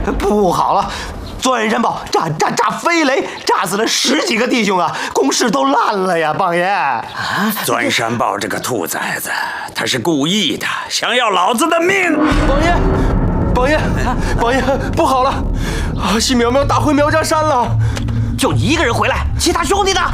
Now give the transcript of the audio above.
不好了！钻山炮炸飞雷，炸死了10几个弟兄啊！工事都烂了呀，榜爷！ 钻山豹这个兔崽子，他是故意的，想要老子的命！ 榜爷，不好了！啊，西苗苗打回苗家山了！ 就一个人回来，其他兄弟呢？